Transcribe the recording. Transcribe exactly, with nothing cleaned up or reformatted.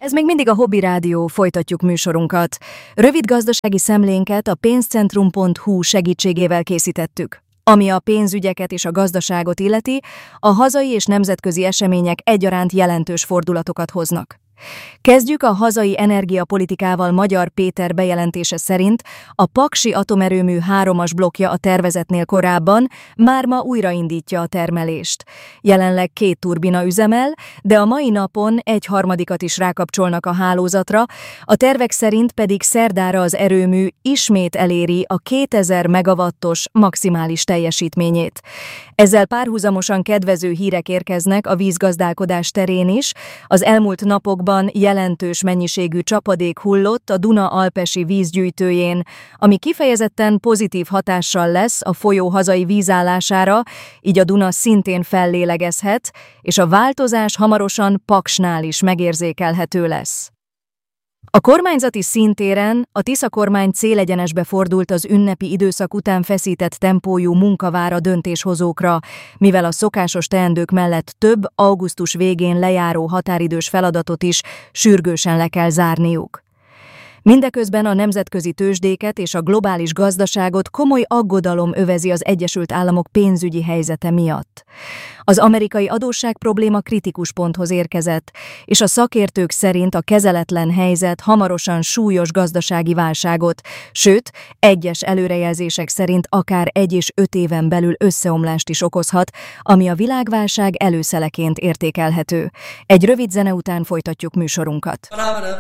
Ez még mindig a Hobby Rádió, folytatjuk műsorunkat. Rövid gazdasági szemlénket a pénzcentrum pont hu segítségével készítettük. Ami a pénzügyeket és a gazdaságot illeti, a hazai és nemzetközi események egyaránt jelentős fordulatokat hoznak. Kezdjük a hazai energiapolitikával. Magyar Péter bejelentése szerint a paksi atomerőmű háromas blokkja a tervezetnél korábban már ma újraindítja a termelést. Jelenleg két turbina üzemel, de a mai napon egy harmadikat is rákapcsolnak a hálózatra, a tervek szerint pedig szerdára az erőmű ismét eléri a kétezer megawattos maximális teljesítményét. Ezzel párhuzamosan kedvező hírek érkeznek a vízgazdálkodás terén is. Az elmúlt napokban jelentős mennyiségű csapadék hullott a Duna-alpesi vízgyűjtőjén, ami kifejezetten pozitív hatással lesz a folyó hazai vízállására, így a Duna szintén fellélegezhet, és a változás hamarosan Paksnál is megérzékelhető lesz. A kormányzati szintéren a Tisza kormány célegyenesbe fordult az ünnepi időszak után feszített tempójú munka vár a döntéshozókra, mivel a szokásos teendők mellett több augusztus végén lejáró határidős feladatot is sürgősen le kell zárniuk. Mindeközben a nemzetközi tőzsdéket és a globális gazdaságot komoly aggodalom övezi az Egyesült Államok pénzügyi helyzete miatt. Az amerikai adósság probléma kritikus ponthoz érkezett, és a szakértők szerint a kezeletlen helyzet hamarosan súlyos gazdasági válságot, sőt, egyes előrejelzések szerint akár egy és öt éven belül összeomlást is okozhat, ami a világválság előszeleként értékelhető. Egy rövid zene után folytatjuk műsorunkat.